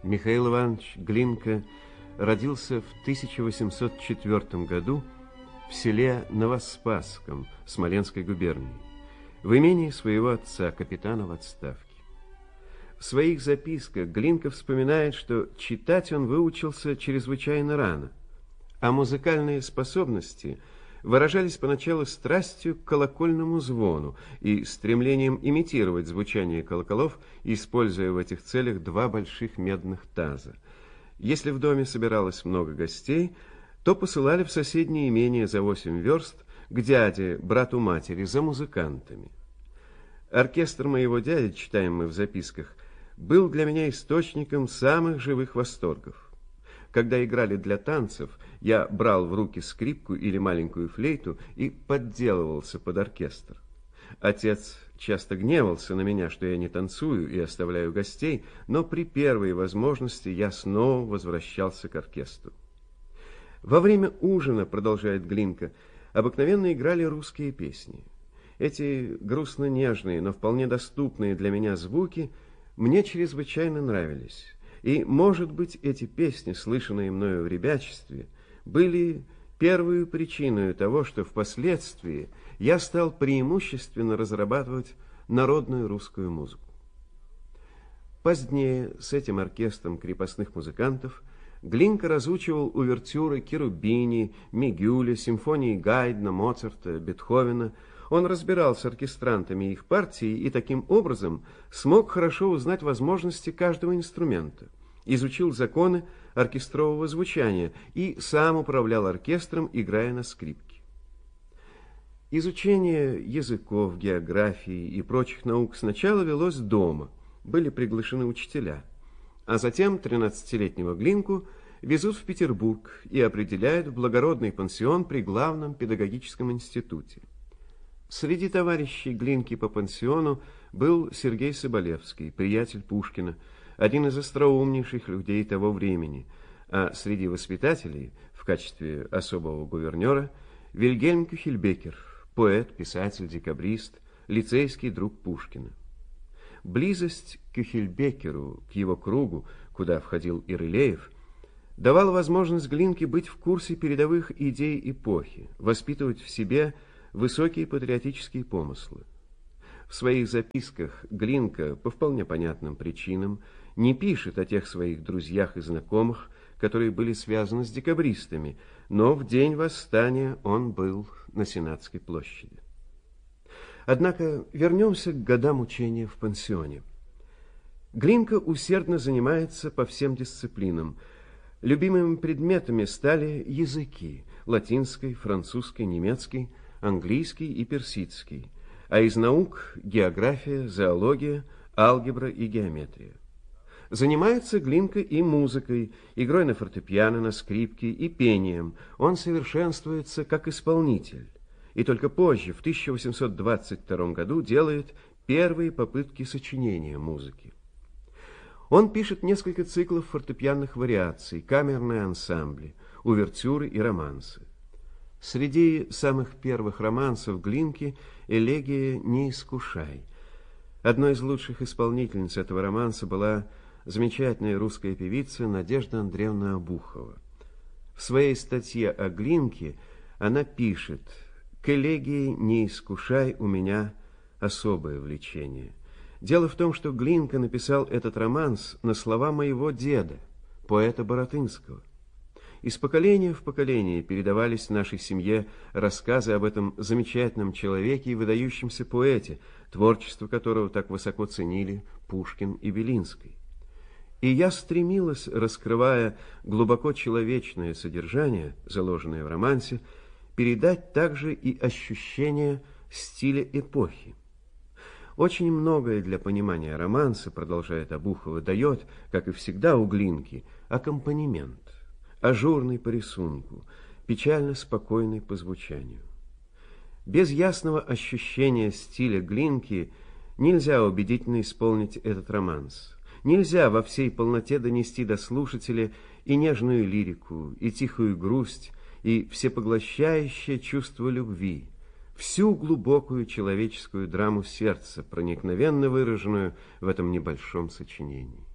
Михаил Иванович Глинка родился в 1804 году в селе Новоспасском Смоленской губернии, в имении своего отца, капитана в отставке. В своих записках Глинка вспоминает, что читать он выучился чрезвычайно рано, а музыкальные способности выражались поначалу страстью к колокольному звону и стремлением имитировать звучание колоколов, используя в этих целях два больших медных таза. Если в доме собиралось много гостей, то посылали в соседнее имение за 8 верст к дяде, брату матери, за музыкантами. Оркестр моего дяди, читаем мы в записках, был для меня источником самых живых восторгов. Когда играли для танцев, я брал в руки скрипку или маленькую флейту и подделывался под оркестр. Отец часто гневался на меня, что я не танцую и оставляю гостей, но при первой возможности я снова возвращался к оркестру. Во время ужина, продолжает Глинка, обыкновенно играли русские песни. Эти грустно-нежные, но вполне доступные для меня звуки мне чрезвычайно нравились. И, может быть, эти песни, слышанные мною в ребячестве, были первой причиной того, что впоследствии я стал преимущественно разрабатывать народную русскую музыку. Позднее с этим оркестром крепостных музыкантов Глинка разучивал увертюры Cherubini, Мигюля, симфонии Гайдна, Моцарта, Бетховена. Он разбирал с оркестрантами их партии и таким образом смог хорошо узнать возможности каждого инструмента, изучил законы оркестрового звучания и сам управлял оркестром, играя на скрипке. Изучение языков, географии и прочих наук сначала велось дома, были приглашены учителя, а затем 13-летнего Глинку везут в Петербург и определяют в благородный пансион при главном педагогическом институте. Среди товарищей Глинки по пансиону был Сергей Соболевский, приятель Пушкина, один из остроумнейших людей того времени, а среди воспитателей, в качестве особого гувернера, Вильгельм Кюхельбекер, поэт, писатель, декабрист, лицейский друг Пушкина. Близость к Кюхельбекеру, к его кругу, куда входил и Рылеев, давала возможность Глинке быть в курсе передовых идей эпохи, воспитывать в себе высокие патриотические помыслы. В своих записках Глинка, по вполне понятным причинам, не пишет о тех своих друзьях и знакомых, которые были связаны с декабристами, но в день восстания он был на Сенатской площади. Однако вернемся к годам учения в пансионе. Глинка усердно занимается по всем дисциплинам. Любимыми предметами стали языки – латинский, французский, немецкий, английский и персидский, а из наук – география, зоология, алгебра и геометрия. Занимается Глинка и музыкой, игрой на фортепиано, на скрипке и пением. Он совершенствуется как исполнитель. И только позже, в 1822 году, делает первые попытки сочинения музыки. Он пишет несколько циклов фортепианных вариаций, камерные ансамбли, увертюры и романсы. Среди самых первых романсов Глинки элегия «Не искушай». Одной из лучших исполнительниц этого романса была замечательная русская певица Надежда Андреевна Обухова. В своей статье о Глинке она пишет: «К элегии «Не искушай» у меня особое влечение. Дело в том, что Глинка написал этот романс на слова моего деда, поэта Баратынского. Из поколения в поколение передавались в нашей семье рассказы об этом замечательном человеке и выдающемся поэте, творчество которого так высоко ценили Пушкин и Белинский. И я стремилась, раскрывая глубоко человечное содержание, заложенное в романсе, передать также и ощущение стиля эпохи. Очень многое для понимания романса, продолжает Обухова, дает, как и всегда у Глинки, аккомпанемент, ажурный по рисунку, печально спокойный по звучанию. Без ясного ощущения стиля Глинки нельзя убедительно исполнить этот романс. Нельзя во всей полноте донести до слушателя и нежную лирику, и тихую грусть, и всепоглощающее чувство любви, всю глубокую человеческую драму сердца, проникновенно выраженную в этом небольшом сочинении.